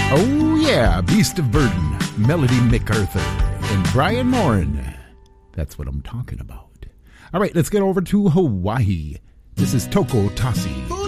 Oh, yeah, Beast of Burden, Melody MacArthur, and Brian Moran. That's what I'm talking about. All right, let's get over to Hawaii. This is Toko Tasi.